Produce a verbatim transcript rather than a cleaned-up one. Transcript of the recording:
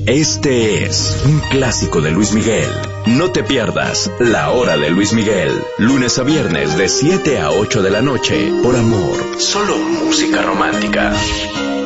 Este es un clásico de Luis Miguel. No te pierdas La Hora de Luis Miguel, lunes a viernes de siete a ocho de la noche, por Amor. Solo música romántica.